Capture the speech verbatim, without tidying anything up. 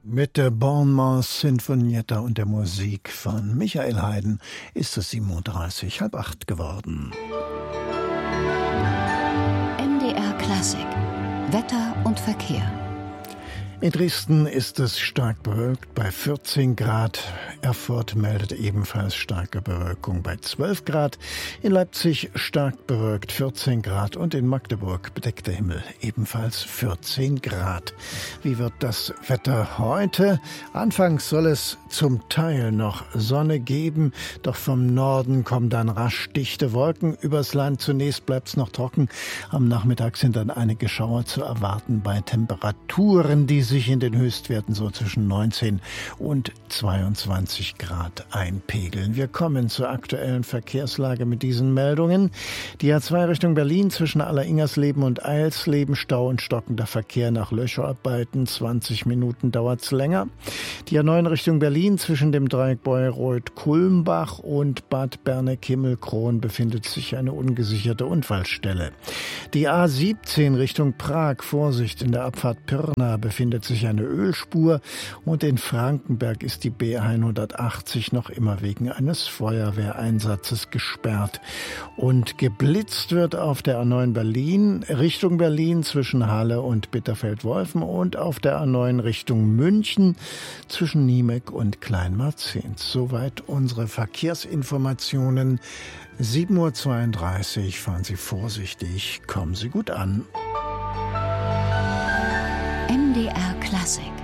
Mit der Bournemouth Sinfonietta und der Musik von Michael Haydn ist es sieben Uhr dreißig, halb acht geworden. M D R Klassik. Wetter und Verkehr. In Dresden ist es stark bewölkt bei vierzehn Grad. Erfurt meldet ebenfalls starke Bewölkung bei zwölf Grad. In Leipzig stark bewölkt vierzehn Grad und in Magdeburg bedeckter Himmel ebenfalls vierzehn Grad. Wie wird das Wetter heute? Anfangs soll es zum Teil noch Sonne geben, doch vom Norden kommen dann rasch dichte Wolken übers Land. Zunächst bleibt es noch trocken. Am Nachmittag sind dann einige Schauer zu erwarten bei Temperaturen, die sich in den Höchstwerten so zwischen neunzehn und zweiundzwanzig Grad einpegeln. Wir kommen zur aktuellen Verkehrslage mit diesen Meldungen. Die A zwei Richtung Berlin zwischen Alleringersleben und Eilsleben, Stau und stockender Verkehr nach Löscharbeiten. zwanzig Minuten dauert's länger. Die A neun Richtung Berlin zwischen dem Dreieck Bayreuth-Kulmbach und Bad Berneck-Himmelkron befindet sich eine ungesicherte Unfallstelle. Die A siebzehn Richtung Prag, Vorsicht, in der Abfahrt Pirna befindet sich eine Ölspur und in Frankenberg ist die B hundertachtzig noch immer wegen eines Feuerwehreinsatzes gesperrt. Und geblitzt wird auf der A neun Berlin Richtung Berlin zwischen Halle und Bitterfeld-Wolfen und auf der A neun Richtung München zwischen Niemek und Kleinmarzens. Soweit unsere Verkehrsinformationen. sieben Uhr zweiunddreißig, fahren Sie vorsichtig, kommen Sie gut an. M D R Klassik.